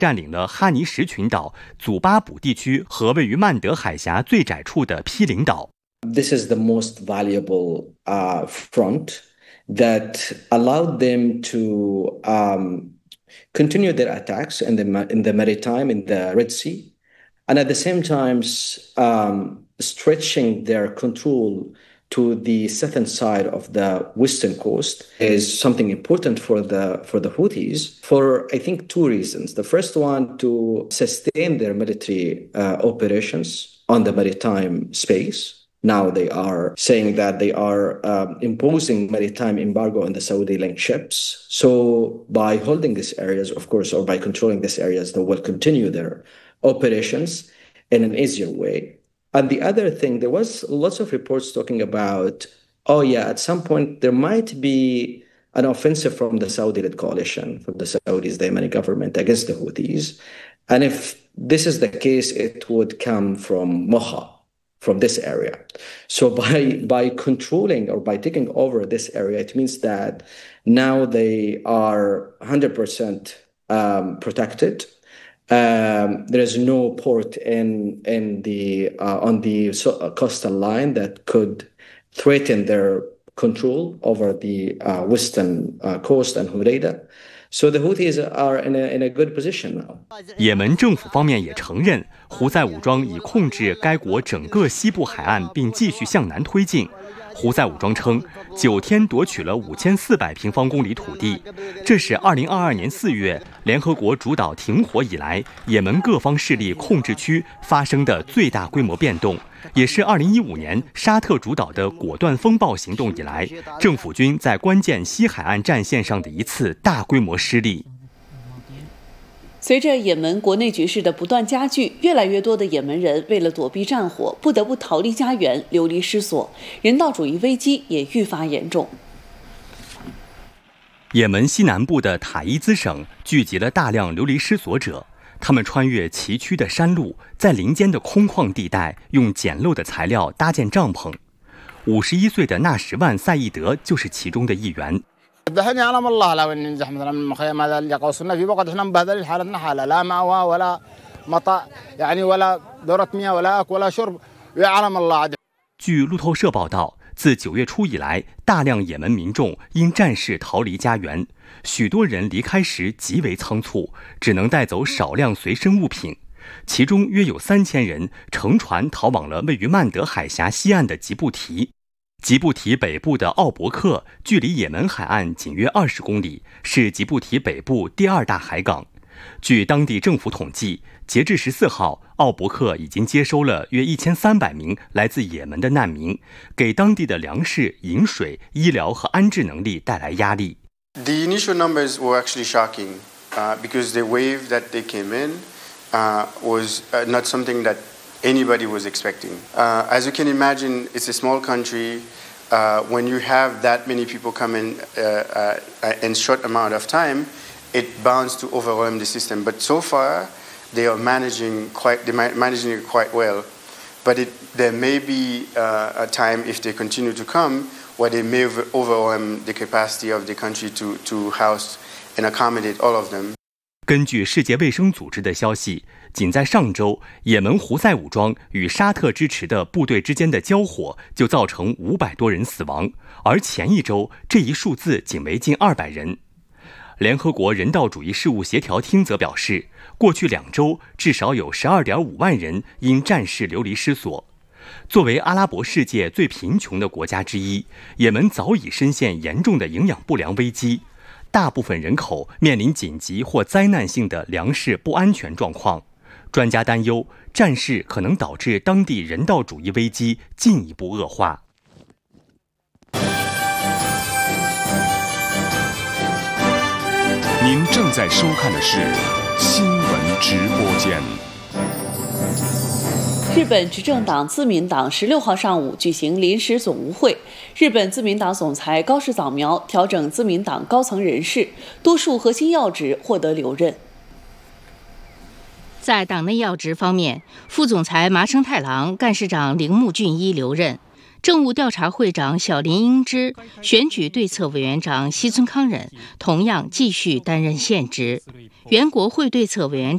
占领了哈尼什群岛、祖巴卜地区和位于曼德海峡最窄处的毗邻岛。 This is the most valuable front that allowed them to continue their attacks in the maritime, in the Red Sea, and at the same time stretching their control to the southern side of the western coast is something important for the Houthis for, I think, two reasons. The first one, to sustain their military operations on the maritime space. Now they are saying that they are imposing maritime embargo on the Saudi-linked ships. So by holding these areas, of course, or by controlling these areas, they will continue their operations in an easier way. And the other thing, there was lots of reports talking about, oh yeah, at some point there might be an offensive from the Saudi-led coalition, from the Saudis, the Yemeni government, against the Houthis. And if this is the case, it would come from Mocha, from this area. So by controlling or by taking over this area, it means that now they are 100% protected. There is no port on the coastal line that could threaten their control over the western coast and Hodeida. So the Houthis are in a good position now. 也门政府方面也承认，胡塞武装已控制该国整个西部海岸，并继续向南推进。胡塞武装称，9天夺取了5400平方公里土地，这是2022年4月联合国主导停火以来，也门各方势力控制区发生的最大规模变动，也是2015年沙特主导的果断风暴行动以来，政府军在关键西海岸战线上的一次大规模失利。 随着也门国内局势的不断加剧，越来越多的也门人为了躲避战火，不得不逃离家园，流离失所，人道主义危机也愈发严重。 也门西南部的塔伊兹省聚集了大量流离失所者，他们穿越崎岖的山路，在林间的空旷地带用简陋的材料搭建帐篷。51岁的纳什万·赛义德就是其中的一员。 دحين يعلم الله لو ان ننجح مثلا من المخيم هذا اللي قوصلنا في وقت احنا مبهدلين حالتنا حاله لا مأوى ولا مطاع يعني ولا دورة مياه ولا أكل ولا شرب ويعلم الله。 据路透社报道，自9月初以来，大量也门民众因战事逃离家园，许多人离开时极为仓促，只能带走少量随身物品。其中约有3000人乘船逃往了位于曼德海峡西岸的吉布提。吉布提北部的奥伯克距离也门海岸仅约20公里，是吉布提北部第2大海港。据当地政府统计，截至14号，奥伯克已经接收了约1300名来自也门的难民，给当地的粮食、饮水、医疗和安置能力带来压力。 The initial numbers were actually shocking because the wave that they came in was not something that anybody was expecting. As you can imagine, it's a small country. When you have that many people come in short amount of time, it bounds to overwhelm the system. But so far, they are managing it quite well. But there may be a time if they continue to come where they may overwhelm the capacity of the country to house and accommodate all of them. 根据世界卫生组织的消息，仅在上周，也门胡塞武装与沙特支持的部队之间的交火就造成500多人死亡，而前一周这一数字仅为近200人。联合国人道主义事务协调厅则表示，过去2周至少有12.5万人因战事流离失所。作为阿拉伯世界最贫穷的国家之一，也门早已深陷严重的营养不良危机。大部分人口面临紧急或灾难性的粮食不安全状况，专家担忧战事可能导致当地人道主义危机进一步恶化。 您正在收看的是新闻直播间。 日本执政党自民党16号上午举行临时总务会，日本自民党总裁高市早苗调整自民党高层人事，多数核心要职获得留任。 在党内要职方面，副总裁麻生太郎、干事长铃木俊一留任，政务调查会长小林英之、选举对策委员长西村康稔同样继续担任现职，原国会对策委员